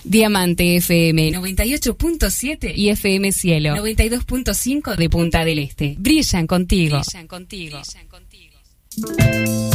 Diamante FM 98.7 y FM Cielo 92.5 de Punta del Este. Brillan contigo.